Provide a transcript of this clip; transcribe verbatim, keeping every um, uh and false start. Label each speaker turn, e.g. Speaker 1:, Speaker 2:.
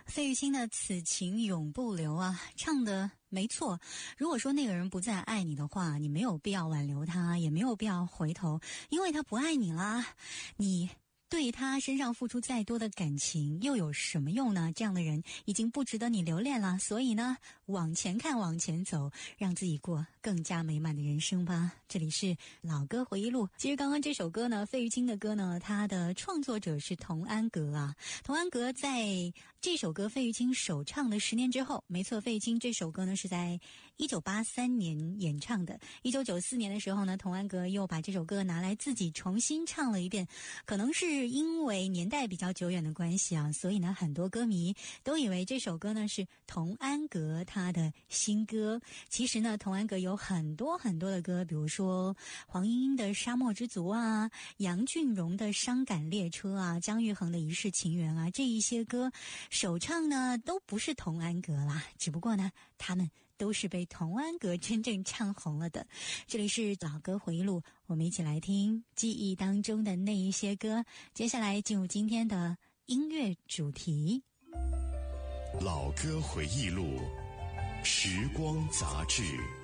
Speaker 1: 费玉清的此情永不留啊，唱的没错。如果说那个人不再爱你的话，你没有必要挽留他，也没有必要回头，因为他不爱你啦。你对他身上付出再多的感情又有什么用呢？这样的人已经不值得你留恋了。所以呢，往前看，往前走，让自己过更加美满的人生吧。这里是老歌回忆录。其实刚刚这首歌呢，费玉清的歌呢，他的创作者是童安格啊。童安格在这首歌费玉清首唱的十年之后，没错，费玉清这首歌呢是在一九八三年演唱的。一九九四年的时候呢，童安格又把这首歌拿来自己重新唱了一遍。可能是因为年代比较久远的关系啊，所以呢，很多歌迷都以为这首歌呢是童安格他的新歌。其实呢，童安格有很多很多的歌，比如说黄莺莺的《沙漠之族》啊，杨俊荣的《伤感列车》啊，姜育恒的《一世情缘》啊，这一些歌首唱呢都不是童安格啦，只不过呢，他们都是被童安格真正唱红了的。这里是老歌回忆录，我们一起来听记忆当中的那一些歌。接下来进入今天的音乐主题。
Speaker 2: 老歌回忆录，时光杂志。